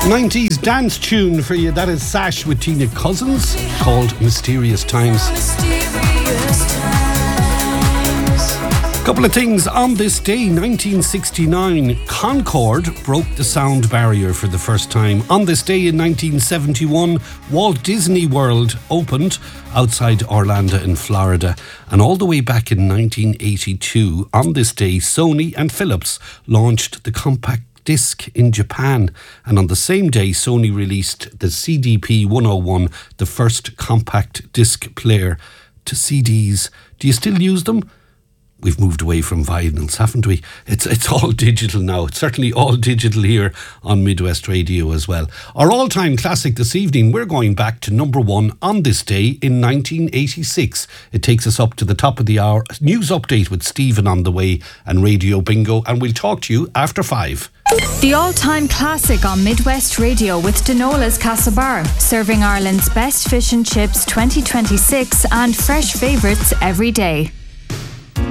90s dance tune for you. That is Sash with Tina Cousins, called Mysterious Times. Couple of things on this day. 1969, Concorde broke the sound barrier for the first time. On this day in 1971, Walt Disney World opened outside Orlando in Florida. And all the way back in 1982, on this day, Sony and Philips launched the compact disc in Japan, and on the same day Sony released the CDP-101, the first compact disc player to CDs. Do you still use them? We've moved away from vinyls, haven't we? It's all digital now. It's certainly all digital here on Midwest Radio as well. Our all-time classic this evening, we're going back to number one on this day in 1986. It takes us up to the top of the hour. News update with Stephen on the way and Radio Bingo, and we'll talk to you after 5. The all-time classic on Midwest Radio with Denola's Castlebar, serving Ireland's best fish and chips 2026 and fresh favourites every day.